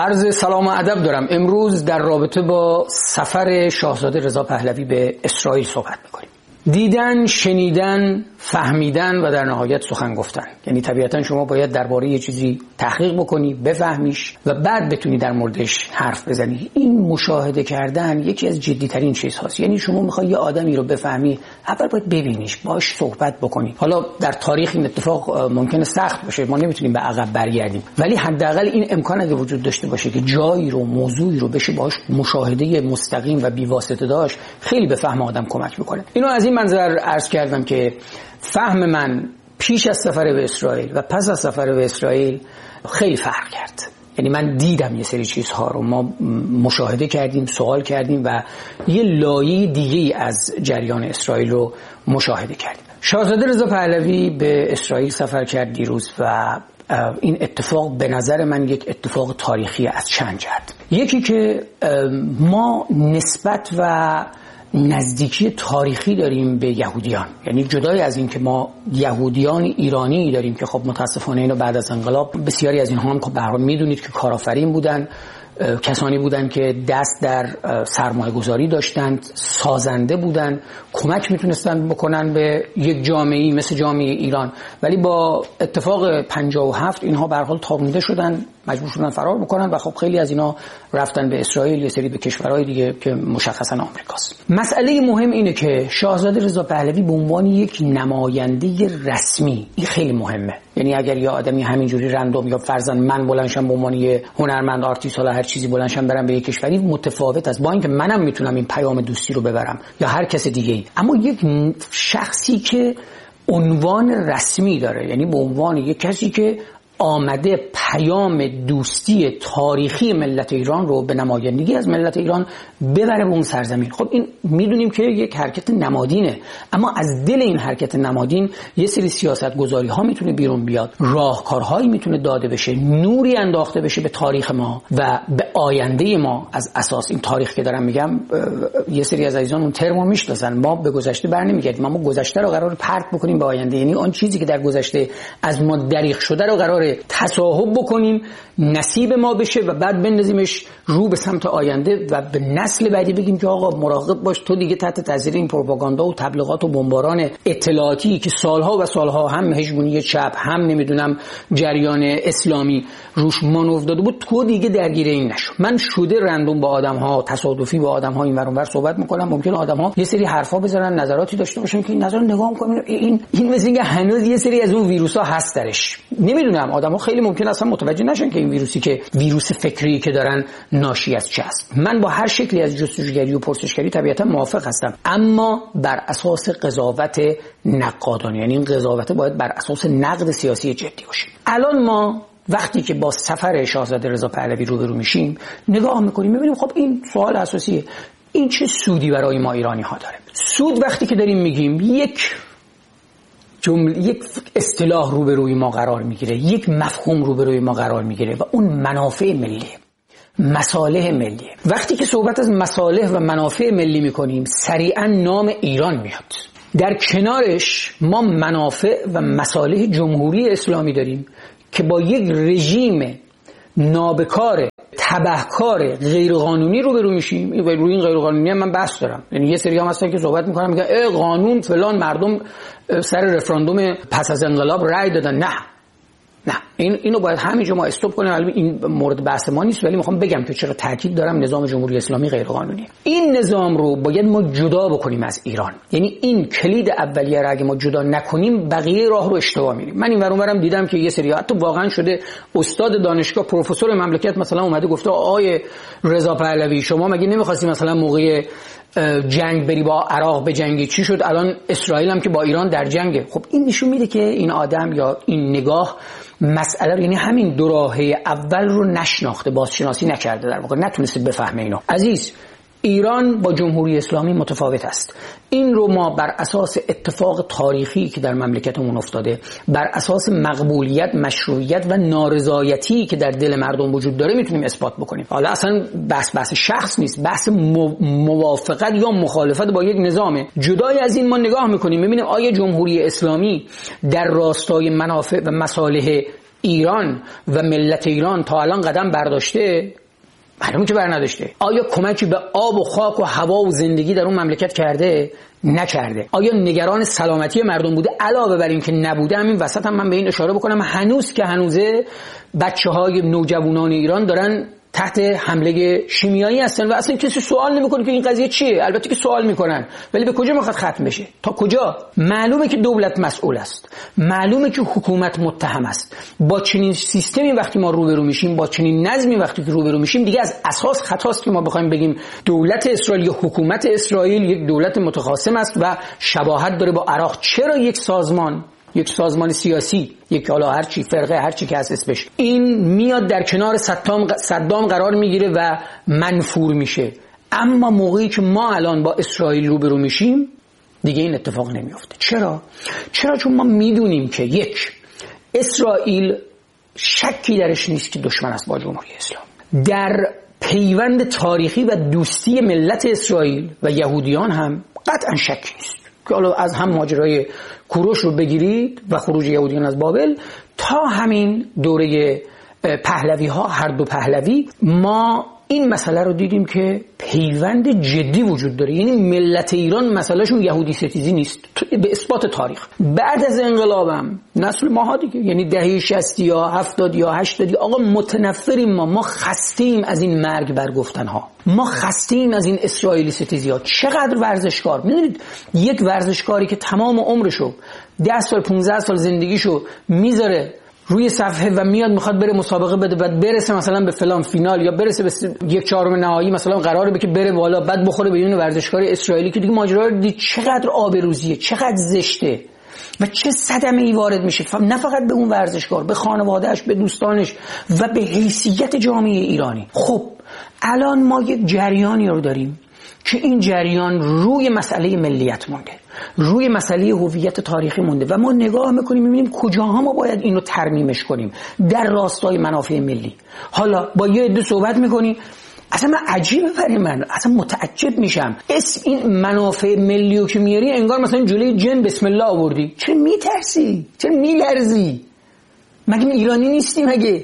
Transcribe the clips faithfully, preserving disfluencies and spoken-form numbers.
عرض سلام و ادب دارم. امروز در رابطه با سفر شاهزاده رضا پهلوی به اسرائیل صحبت می‌کنیم. دیدن، شنیدن، فهمیدن و در نهایت سخن گفتن. یعنی طبیعتا شما باید درباره یه چیزی تحقیق بکنی، بفهمیش و بعد بتونی در موردش حرف بزنی. این مشاهده کردن یکی از جدی‌ترین چیزهاست. یعنی شما می‌خوای یه آدمی رو بفهمی، اول باید ببینیش، باهاش صحبت بکنی. حالا در تاریخ این اتفاق ممکنه سخت باشه، ما نمیتونیم به عقب برگردیم، ولی حداقل این امکان اگه وجود داشته باشه که جایی رو، موضوعی رو بشه باهاش مشاهده مستقیم و بی‌واسطه داشت، خیلی به فهم آدم کمک می‌کنه. اینو از این منظر عرض کردم که فهم من پیش از سفر به اسرائیل و پس از سفر به اسرائیل خیلی فرق کرد. یعنی من دیدم یه سری چیزها رو، ما مشاهده کردیم، سوال کردیم و یه لایه دیگه از جریان اسرائیل رو مشاهده کردیم. شاهزاده رضا پهلوی به اسرائیل سفر کرد دیروز و این اتفاق به نظر من یک اتفاق تاریخی از چند جهت. یکی که ما نسبت و نزدیکی تاریخی داریم به یهودیان، یعنی جدای از این که ما یهودیان ایرانی داریم که خب متاسفانه اینو بعد از انقلاب بسیاری از اینها هم که به هر حال میدونید که کارآفرین بودن، کسانی بودن که دست در سرمایه گذاری داشتند، سازنده بودن، کمک میتونستن بکنن به یک جامعه‌ای مثل جامعه ایران، ولی با اتفاق پنجاه و هفت اینها به هر حال تاقونده شدن، مجبور شدن فرار بکنن و خب خیلی از اینا رفتن به اسرائیل، یه سری به کشورهای دیگه که مشخصا آمریکاست. مسئله مهم اینه که شاهزاده رضا پهلوی به عنوان یک نماینده رسمی، این خیلی مهمه. یعنی اگر یه آدمی همینجوری رندوم یا فرضاً من بلندشم به عنوان یه هنرمند، آرتیست، حالا هر چیزی بلندشم برم به یک کشوری، متفاوت است با اینکه منم میتونم این پیام دوستی رو ببرم یا هر کس دیگه‌ای، اما یک شخصی که عنوان رسمی داره، یعنی به عنوان یک کسی که آمده پیام دوستی تاریخی ملت ایران رو به نمایندگی از ملت ایران ببره به اون سرزمین. خب این میدونیم که یک حرکت نمادینه، اما از دل این حرکت نمادین یه سری سیاست گذاری ها میتونه بیرون بیاد، راهکارهایی میتونه داده بشه، نوری انداخته بشه به تاریخ ما و به آینده ما. از اساس این تاریخ که دارم میگم، یه سری از عزیزان اون ترمو میشناسن، ما به گذشته برنمیگردیم، ما گذشته رو قرار پرت بکنیم به آینده. یعنی اون چیزی که در گذشته از ما دریغ شده رو قرار تصاحب بکنیم، نصیب ما بشه و بعد بندازیمش رو به سمت آینده و به نسل بعدی بگیم که آقا مراقب باش، تو دیگه تحت تاثیر این پروپاگاندا و تبلیغات و بمباران اطلاعاتی که سالها و سالها هم هژمونی چپ هم نمیدونم جریان اسلامی روش مانور داده بود، تو دیگه درگیر این نشو. من شده رندوم با آدم‌ها، تصادفی با آدم‌ها این ور اون ور صحبت می‌کنم، ممکنه آدم‌ها یه سری حرفا بزنن، نظراتی داشته باشن که این نظر نگاه کنیم این این مثل اینکه هنوز یه سری از اون ویروس‌ها هست درش. نمیدونم، آدم‌ها خیلی ممکن اصلا متوجه نشن که این ویروسی که ویروس فکری که دارن ناشی از چه است. من با هر شکلی از جستجوگری و پرسشگری طبیعتا موافق هستم، اما بر اساس قضاوت نقادانه. یعنی این قضاوت باید بر اساس نقد سیاسی جدی باشه. الان ما وقتی که با سفر شاهزاده رضا پهلوی روبرو میشیم، نگاه میکنیم میبینیم خب این سوال اساسیه، این چه سودی برای ما ایرانی ها داره؟ سود وقتی که داریم میگیم، یک جمله، یک اصطلاح روبروی ما قرار میگیره، یک مفهوم روبروی ما قرار میگیره و اون منافع ملی، مصالح ملی. وقتی که صحبت از مصالح و منافع ملی میکنیم، سریعا نام ایران میاد. در کنارش ما منافع و مصالح جمهوری اسلامی داریم که با یک رژیم نابکار، تبهکار، غیرقانونی روبرو میشیم. و روی این غیرقانونی هم من بحث دارم. یعنی یه سری هم هستن که صحبت میکنن میگن ای قانون فلان، مردم سر رفراندوم پس از انقلاب رأی دادن. نه نه، این اینو باید همینجا ما استاپ کنیم. البته این مورد بحث ما نیست، ولی میخوام بگم که چرا تاکید دارم نظام جمهوری اسلامی غیر قانونیه. این نظام رو باید ما جدا بکنیم از ایران. یعنی این کلید اولیه رو اگه ما جدا نکنیم، بقیه راه رو اشتباه میریم. من این ور اونورم دیدم که یه سری حتی واقعا شده استاد دانشگاه، پروفسور مملکت مثلا اومده گفته آقای رضا پهلوی شما مگه نمیخواستی مثلا موقع جنگ بری با عراق به جنگی، چی شد الان اسرائیل هم که با ایران در جنگه؟ خب این نشون میده که این آدم یا این نگاه مسئله رو، یعنی همین دو راهه اول رو نشناخته، بازشناسی نکرده، در واقع نتونسته بفهمه اینو. عزیز، ایران با جمهوری اسلامی متفاوت است. این رو ما بر اساس اتفاق تاریخی که در مملکتمون افتاده، بر اساس مقبولیت، مشروعیت و نارضایتی که در دل مردم وجود داره میتونیم اثبات بکنیم. حالا اصلا بحث بحث شخص نیست، بحث موافقت یا مخالفت با یک نظامه. جدای از این ما نگاه میکنیم، میبینیم آیا جمهوری اسلامی در راستای منافع و مصالح ایران و ملت ایران تا الان قدم برداشته؟ معلومه که بر نداشته. آیا کمکی به آب و خاک و هوا و زندگی در اون مملکت کرده؟ نکرده. آیا نگران سلامتی مردم بوده؟ علاوه بر این که نبوده، همین وسط هم من به این اشاره بکنم هنوز که هنوزه بچه‌های نوجوانان ایران دارن تحت حمله شیمیایی هستن و اصلا کسی سوال نمیکنه که این قضیه چیه. البته که سوال میکنن، ولی به کجا میخواد ختم بشه؟ تا کجا؟ معلومه که دولت مسئول است، معلومه که حکومت متهم است. با چنین سیستمی وقتی ما روبرو میشیم، با چنین نظمی وقتی که روبرو میشیم، دیگه از اساس خطاست که ما بخوایم بگیم دولت اسرائیل یا حکومت اسرائیل یک دولت متخاصم است و شباهت داره با عراق. چرا یک سازمان یک سازمان سیاسی، یک حالا هر چی فرقه هر چی که هست اسمش، این میاد در کنار صدام صدام قرار میگیره و منفور میشه، اما موقعی که ما الان با اسرائیل روبرو میشیم دیگه این اتفاق نمیفته. چرا؟ چرا چون ما میدونیم که یک، اسرائیل شکی درش نیست که دشمن است با جمهوری اسلامی. در پیوند تاریخی و دوستی ملت اسرائیل و یهودیان هم قطعا شکی نیست که حالا از هم ماجرای کوروش رو بگیرید و خروج یهودیان از بابل تا همین دوره پهلوی ها، هر دو پهلوی، ما این مسئله رو دیدیم که پیوند جدی وجود داره. یعنی ملت ایران مسئلهشون یهودی ستیزی نیست به اثبات تاریخ. بعد از انقلابم نسل ماها دیگه، یعنی دهه شصت یا هفتاد یا هشتاد، آقا متنفریم، ما ما خستیم از این مرگ بر گفتن ها، ما خستیم از این اسرائیلی ستیزی ها. چقدر ورزشکار، میدونید یک ورزشکاری که تمام عمرشو ده سال پانزده سال زندگیشو میذاره روی صفحه و میاد میخواد بره مسابقه بده، بعد برسه مثلا به فلان فینال یا برسه به یک چهارم نهایی، مثلا قراره که بره بالا، بعد بخوره به این ورزشکار اسرائیلی که دیگه ماجرا رو دید چقدر آبروریه، چقدر زشته و چه صدمه ای وارد میشه، نه فقط به اون ورزشکار، به خانواده‌اش، به دوستانش و به حیثیت جامعه ایرانی. خب الان ما یک جریانی رو داریم که این جریان روی مسئله ملیت مونده، روی مسئله هویت تاریخی مونده و ما نگاه میکنیم میبینیم کجاها ما باید اینو ترمیمش کنیم در راستای منافع ملی. حالا با یه عده صحبت میکنی، اصلا من عجیبه برای من، اصلا متعجب میشم، اسم این منافع ملی رو که میاری انگار مثلا جلوی جن بسم الله آوردی. چرا میترسی؟ چرا میلرزی؟ مگه ایرانی نیستی؟ مگه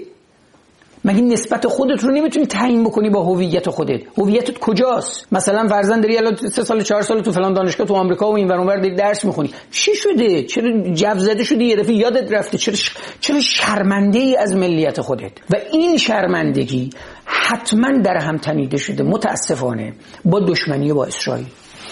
مگه نسبت خودت رو نمیتونی تعیین بکنی با هویت خودت؟ هویتت کجاست؟ مثلا فرضاً داری الان سه سال چهار سال تو فلان دانشگاه تو آمریکا و این ور اون ور داری درس میخونی، چی شده؟ چرا جو زده شدی یه دفعه یادت رفته؟ چرا چرا شرمنده ای از ملیت خودت؟ و این شرمندگی حتما در هم تنیده شده متاسفانه با دشمنی با اسرائیل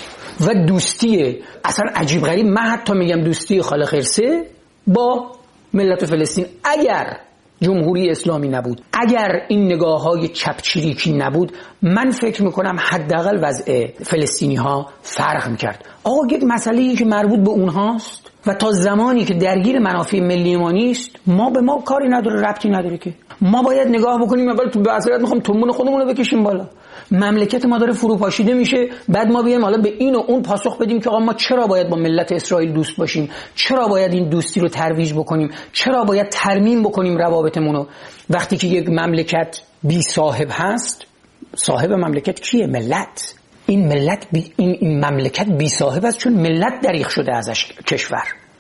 و دوستی اصلا عجیب غریب، من حتی میگم دوستی خالق خرسه با ملت فلسطین. اگر جمهوری اسلامی نبود، اگر این نگاه‌های چپچریکی نبود، من فکر میکنم حداقل وضع فلسطینی ها فرق میکرد. آقا یک مسئله‌ای که مربوط به اونهاست و تا زمانی که درگیر منافع ملی ما نیست، ما به ما کاری نداره، ربطی نداره که ما باید نگاه بکنیم اول تو به اصالت میخوام تومون خودمون رو بکشیم بالا. مملکت ما داره فروپاشیده میشه، بعد ما بیایم حالا به این و اون پاسخ بدیم که آقا ما چرا باید با ملت اسرائیل دوست باشیم، چرا باید این دوستی رو ترویج بکنیم، چرا باید ترمیم بکنیم روابطمون رو، وقتی که یک مملکت بی صاحب هست. صاحب مملکت کیه؟ ملت. این ملت بی این, این مملکت بی صاحب است چون ملت دریغ شده ازش کشور،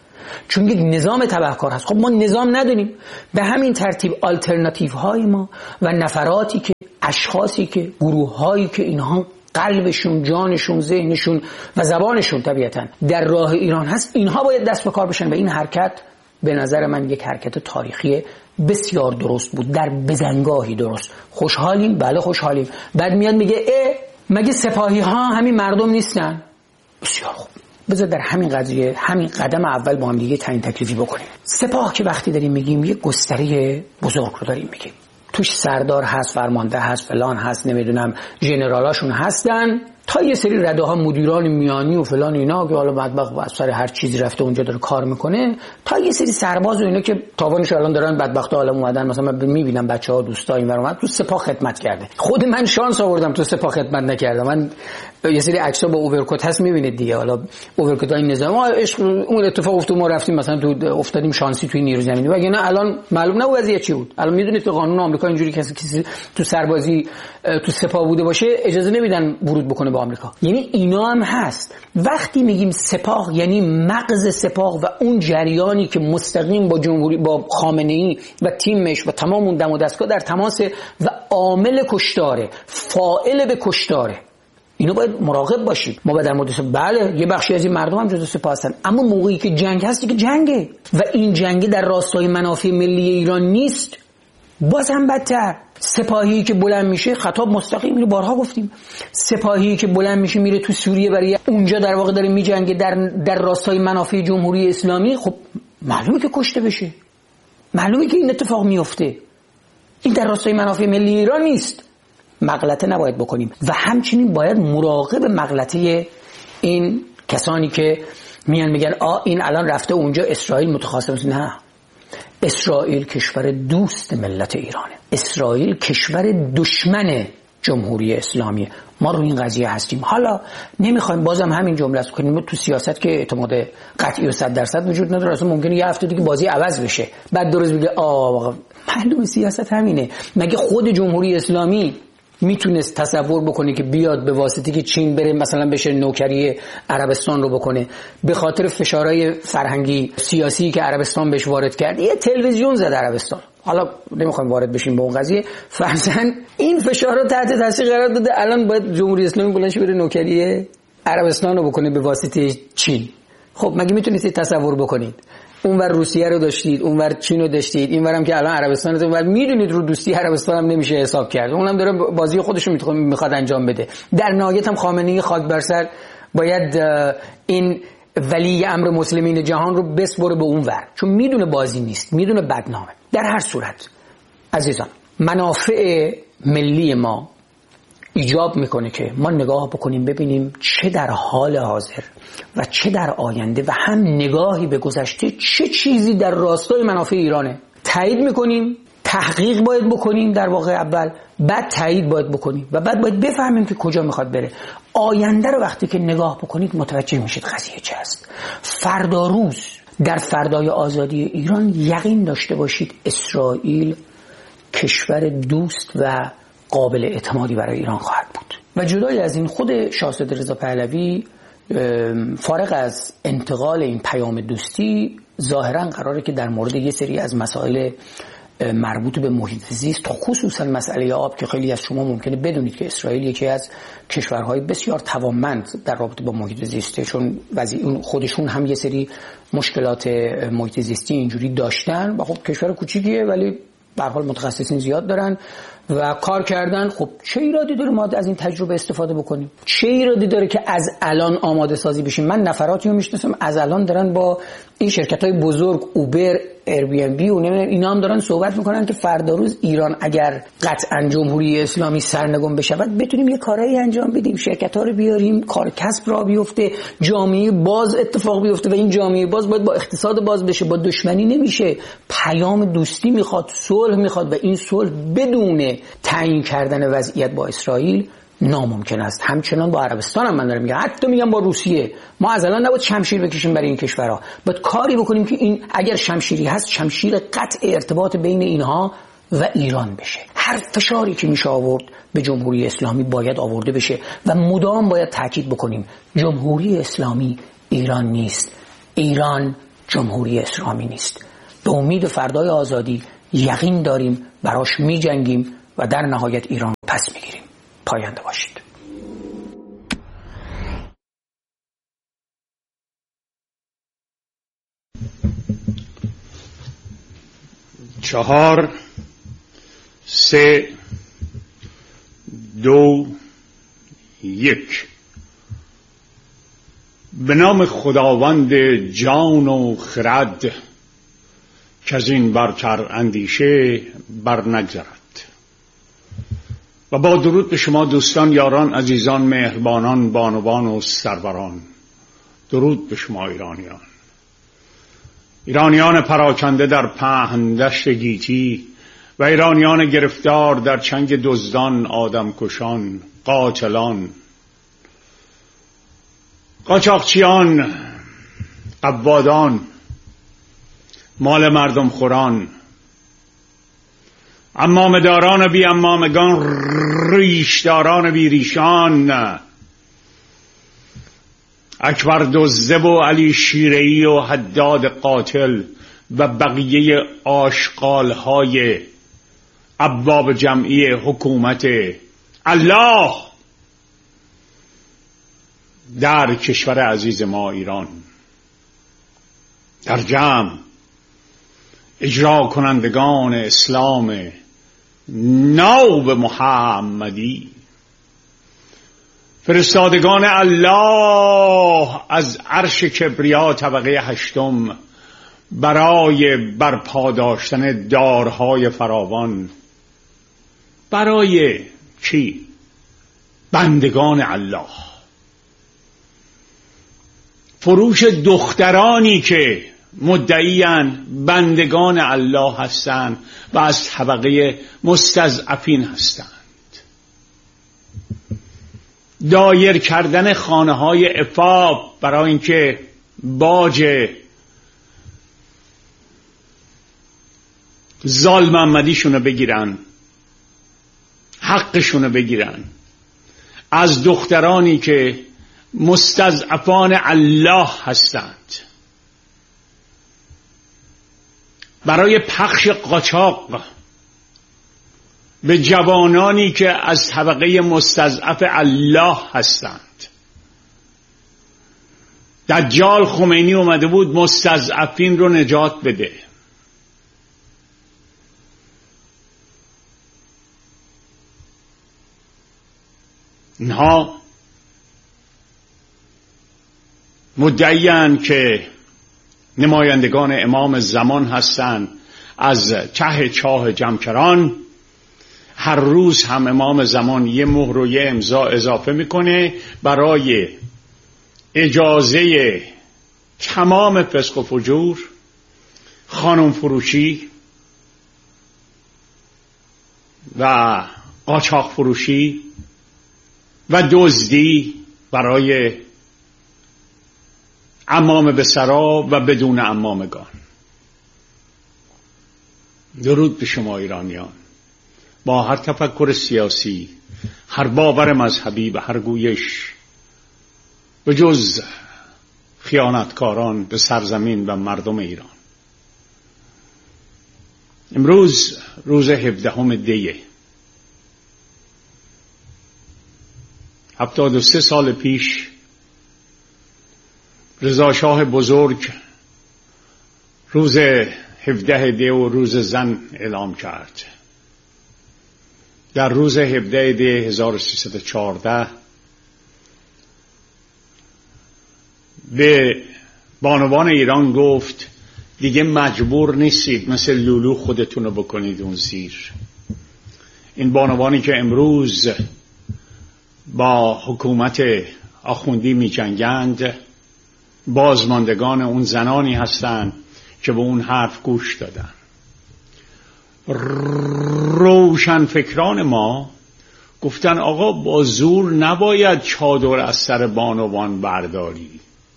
چون یک نظام تبهکار هست. خب ما نظام نداریم، به همین ترتیب آلترناتیو های ما و نفراتی که اشخاصی که گروه هایی که اینها قلبشون، جانشون، ذهنشون و زبانشون طبیعتاً در راه ایران هست، اینها باید دست به کار بشن و این حرکت به نظر من یک حرکت تاریخی بسیار درست بود، در بزنگاهی درست. خوشحالیم؟ بله خوشحالیم. بعد میاد میگه اه مگه سپاهی ها همین مردم نیستن؟ بسیار خوب، بذار در همین قضیه همین قدم اول با هم دیگه تعیین تکلیفی بکنیم. سپاه که وقتی داریم میگیم یک گستره بزرگ رو داریم میگیم، توش سردار هست، فرمانده هست، فلان هست، نمیدونم ژنرالاشون هستن، تا یه سری رده ها مدیران میانی و فلان اینا که حالا بدبخت از سر هر چیزی رفته اونجا داره کار میکنه، تا یه سری سرباز و اینا که تاوانش الان دارن بدبختا حالا اومدن. مثلا من میبینم بچه‌ها دوستا اینور اومد تو سپاه خدمت کرده. خود من شانس آوردم تو سپاه خدمت نکردم. من یه سری عکس‌ها با اوورکوت هست میبینید دیگه، حالا اوورکوت های نظام ما عشق اون اتفاق افتاد، ما رفتیم مثلا تو افتادیم شانسی توی نیرو زمینی، وگرنه الان معلوم نبود وضعیت چی بود. الان میدونید تو قانون آمریکا اینجوری کسی کسی تو سربازی تو سپاه بوده باشه اجازه نمیدن ورود بکنه با آمریکا. یعنی اینا هم هست. وقتی میگیم سپاه یعنی مغز سپاه و اون جریانی که مستقیم با جمهوری با خامنه‌ای و تیمش و تمام اون دم و دستگاه در تماسه و عامل کشتاره، فاعل به کشتاره، اینو باید مراقب باشیم. ما باید در مورد بله یه بخشی از این مردم هم جزء سپاه هستن، اما موقعی که جنگ هستی که جنگه و این جنگ در راستای منافع ملی ایران نیست، باز هم بدتر. سپاهی که بلند میشه، خطاب مستقیم رو بارها گفتیم، سپاهی که بلند میشه میره تو سوریه برای اونجا در واقع داره میجنگه در در راستای منافع جمهوری اسلامی، خب معلومه که کشته بشه، معلومه که این اتفاق میفته. این در راستای منافع ملی ایران نیست. مغلطه نباید بکنیم و همچنین باید مراقب مغلطه این کسانی که میان میگن آ این الان رفته اونجا اسرائیل متخاصم. نه، اسرائیل کشور دوست ملت ایرانه، اسرائیل کشور دشمن جمهوری اسلامی. ما رو این قضیه هستیم. حالا نمیخوایم بازم همین جمله است کنیم تو سیاست که اعتماد قطعی و صد درصد وجود نداره، اصلا ممکنه یه هفته دیگه بازی عوض بشه، بعد دو روز بگه آ معلومه سیاست همینه. مگه خود جمهوری اسلامی میتونست تصور بکنه که بیاد به واسطه که چین بره مثلا بشه نوکری عربستان رو بکنه به خاطر فشارهای فرهنگی سیاسی که عربستان بهش وارد کرد؟ یه تلویزیون زد عربستان، حالا نمیخوایم وارد بشیم به اون قضیه، فرضاً این فشار رو تحت تاثیر قرار داده، الان باید جمهوری اسلامی بلند شه بره نوکری عربستان رو بکنه به واسطه چین. خب مگه میتونید تصور بکنید؟ اونور روسیه رو داشتید، اونور چین رو داشتید، اینورم که الان عربستان رو، ولی میدونید رو دوستی عربستان هم نمیشه حساب کرد، اونم داره بازی خودش رو میخواد انجام بده. در نهایت هم خامنه‌ای خاک بر سر باید این ولی امر مسلمین جهان رو بسپره به اونور، چون میدونه بازی نیست، میدونه بدنامه. در هر صورت عزیزان، منافع ملی ما ایجاب میکنه که ما نگاه بکنیم ببینیم چه در حال حاضر و چه در آینده و هم نگاهی به گذشته چه چیزی در راستای منافع ایرانه. تایید میکنیم، تحقیق باید بکنیم در واقع اول، بعد تایید باید بکنیم و بعد باید بفهمیم که کجا میخواد بره. آینده رو وقتی که نگاه بکنید متوجه میشید قضیه چه است. فردا روز در فردای آزادی ایران یقین داشته باشید اسرائیل کشور دوست و قابل اعتمادی برای ایران خواهد بود. و جدای از این، خود شاهزاده رضا پهلوی فارغ از انتقال این پیام دوستی ظاهرا قراره که در مورد یه سری از مسائل مربوط به محیط زیست، خصوصا مسئله آب که خیلی از شما ممکنه بدونید که اسرائیل یکی از کشورهای بسیار توانمند در رابطه با محیط زیسته، چون وضعی خودشون هم یه سری مشکلات محیط زیستی اینجوری داشتن و خب کشور کوچیکیه ولی به هر حال متخصصین زیاد دارن و کار کردن. خب چه ایرادی داره ما از این تجربه استفاده بکنیم؟ چه ایرادی داره که از الان آماده سازی بشیم؟ من نفراتی رو میشناسم از الان دارن با این شرکت‌های بزرگ اوبر، ایر بی ام بی و اینا هم دارن صحبت میکنن که فردا روز ایران اگر قطعا جمهوری اسلامی سرنگون بشود بتونیم یه کارایی انجام بدیم، شرکت‌ها رو بیاریم، کار کسب را بیفته، جامعه باز اتفاق بیفته و این جامعه باز باید با اقتصاد باز بشه، با دشمنی نمیشه. پیام دوستی میخواد، صلح میخواد و این صلح بدون تعیین کردن وضعیت با اسرائیل ناممکن است. همچنان با عربستان هم من دارم میگم، حتی میگم با روسیه، ما از الان نباید شمشیر بکشیم برای این کشورها، باید کاری بکنیم که این اگر شمشیری هست شمشیر قطع ارتباط بین اینها و ایران بشه. هر فشاری که میشه آورد به جمهوری اسلامی باید آورده بشه و مدام باید تاکید بکنیم جمهوری اسلامی ایران نیست، ایران جمهوری اسلامی نیست. به امید فردای آزادی یقین داریم، براش میجنگیم و در نهایت ایران پس میگیریم. پاینده باشید. چهار سه دو یک. به نام خداوند جان و خرد که از این برتر اندیشه بر نگذرد. و با درود به شما دوستان، یاران، عزیزان، مهربانان، بانوان و سروران. درود به شما ایرانیان، ایرانیان پراکنده در پهن دشت گیتی و ایرانیان گرفتار در چنگ دزدان، آدمکشان، قاتلان، قاچاقچیان، قوادان، مال مردم خوران، امامداران بی امامگان، ریشداران بی ریشان، اکبر دزده و علی شیره‌ای و حداد قاتل و بقیه آشغال‌های ابواب جمعی حکومت الله در کشور عزیز ما ایران، در جمع اجرا کنندگان اسلام ناب محمدی، فرستادگان الله از عرش کبریا طبقه هشتم برای برپا داشتن دارهای فراوان. برای چی؟ بندگان الله. فروش دخترانی که مدعیان بندگان الله هستند و از طبقه مستضعفین هستند. دایر کردن خانه های عفاف برای اینکه باج زال محمدیشونو بگیرن، حقشونو بگیرن از دخترانی که مستضعفان الله هستند. برای پخش قاچاق به جوانانی که از طبقه مستضعف الله هستند. دجال خمینی اومده بود مستضعفین رو نجات بده. اینها مدعیان که نمایندگان امام زمان هستند از ته چاه جمکران. هر روز هم امام زمان یه مهر و یه امضا اضافه میکنه برای اجازه تمام فسق و فجور، خانم فروشی و قاچاق فروشی و دزدی برای عمامه به سرا و بدون عمامگان. درود به شما ایرانیان. با هر تفکر سیاسی، هر باور مذهبی و هر گویش، به جز خیانتکاران به سرزمین و مردم ایران. امروز روز هفدهم دیه. هفتاد و سه سال پیش رضا شاه بزرگ روز هفده دی و روز زن اعلام کرد. در روز هفده دی هزار و سیصد و چهارده به بانوان ایران گفت دیگه مجبور نیستید مثل لولو خودتونو بکنید اون زیر. این بانوانی که امروز با حکومت آخوندی می جنگند بازماندگان اون زنانی هستند که به اون حرف گوش دادن. روشن فکران ما گفتن آقا با زور نباید چادر از سر بانوان برداری،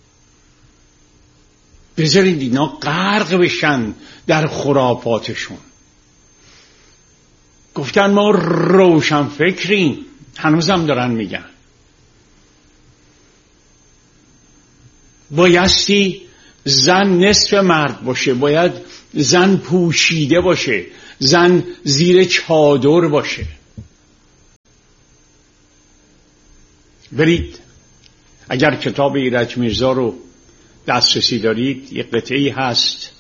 بذارید اینا غرق بشن در خرافاتشون. گفتن ما روشن فکریم، هنوزم دارن میگن بایستی زن نصف مرد باشه، باید زن پوشیده باشه، زن زیر چادر باشه. برید اگر کتاب ایرج میرزا رو دسترسی دارید، یک قطعی هست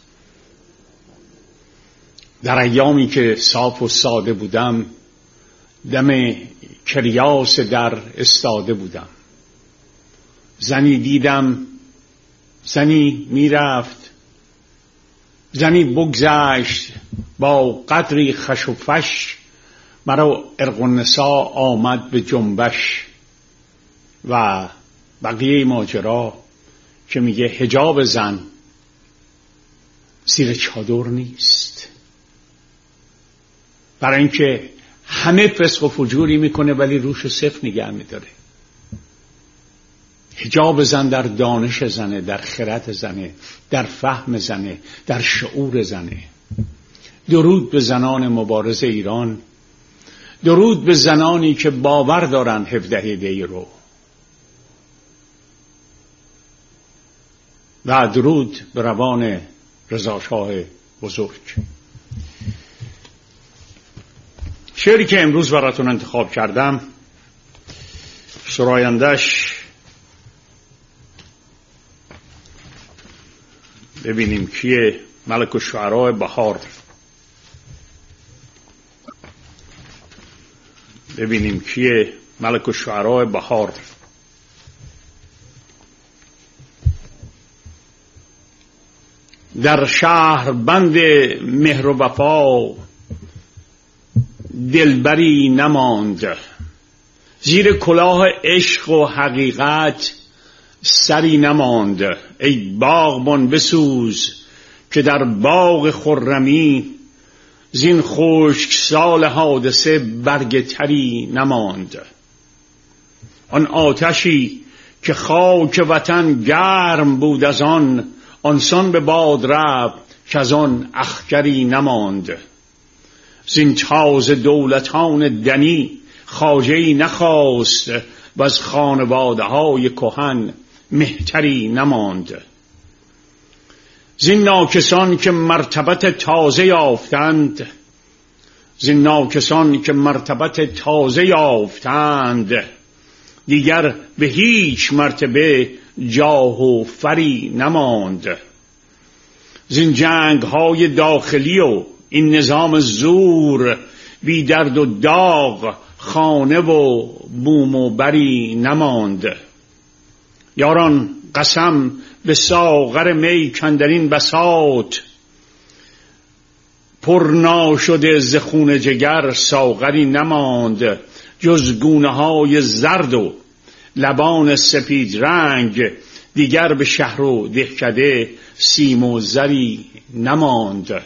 در ایامی که صاف و ساده بودم دم کریاس در استاده بودم. زنی دیدم، زنی میرفت، زنی بگذشت با قدری خش و فش، مرا ارق النساء آمد به جنبش. و بقیه ماجرا که میگه حجاب زن زیر چادر نیست، برای اینکه همه فسق و فجوری میکنه ولی روشو صفر نگه میداره. حجاب زن در دانش زنه، در خرد زنه، در فهم زنه، در شعور زنه. درود به زنان مبارز ایران، درود به زنانی که باور دارن هفده دی رو. و درود به روان رضا شاه بزرگ. شعری که امروز براتون انتخاب کردم سرایندش ببینیم کیه؟ ملک الشعراء بهار. ببینیم کیه؟ ملک الشعراء بهار. در شهر بند مهر و وفا دلبری نماند، زیر کلاه عشق و حقیقت سری نماند. ای باغبان بسوز که در باغ خرمی، زین خشک سال حادثه برگ تری نماند. آن آتشی که خاک وطن گرم بود از آن، آنسان به باد رفت که از آن اخگری نماند. زین تاز دولتان دنی خواجه‌ای نخواست، و از خانواده های کهن مهتری نماند. زین ناکسان که مرتبت تازه یافتند، زین ناکسان که مرتبت تازه یافتند، دیگر به هیچ مرتبه جاه و فری نماند. زین جنگ های داخلی و این نظام زور، بی درد و داغ خانه و بوم و بری نماند. یاران قسم به ساغر می کندرین بساط، پر ناشده ز خون جگر ساغری نماند. جز گونه های زرد و لبان سپید رنگ، دیگر به شهر و دهکده سیم و زری نماند.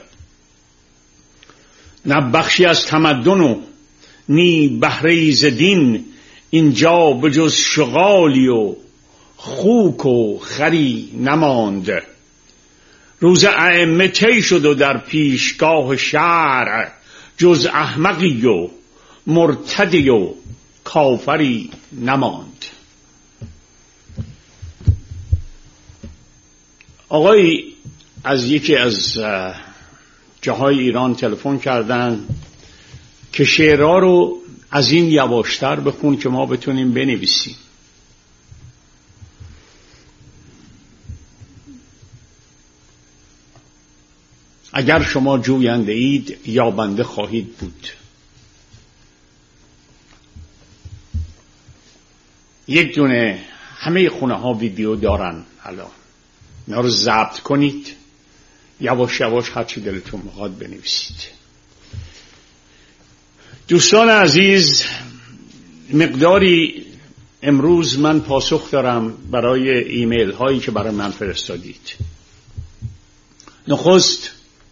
نه بخشی از تمدن و نی بهره‌ای ز دین، اینجا به جز شغالی و خوک و خری نماند. روز ائمه طی شد و در پیشگاه شرع، جز احمقی و مرتدی و کافری نماند. آقای از یکی از جاهای ایران تلفن کردن که شعرها رو از این یواشتر بخون که ما بتونیم بنویسیم. اگر شما جوینده اید یابنده خواهید بود. یک دونه همه خونه ها ویدیو دارن الان، اینا رو ضبط کنید، یواش یواش هر چی دلتون میخواد بنویسید. دوستان عزیز، مقداری امروز من پاسخ دارم برای ایمیل هایی که برای من فرستادید. نخست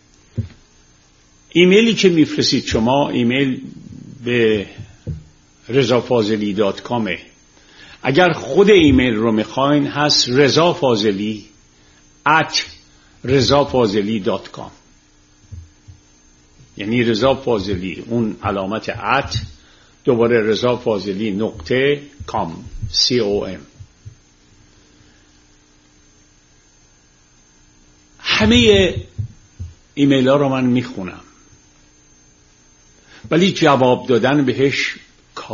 ایمیلی که میفرستید شما ایمیل به رضا فاضلی دات کامه. اگر خود ایمیل رو میخواین هست رضا فاضلی ات رضا فاضلی دات کام، یعنی رضا فاضلی اون علامت ات دوباره رضا فاضلی نقطه کام سی او ام. همه ایمیل ها رو من میخونم، ولی جواب دادن بهش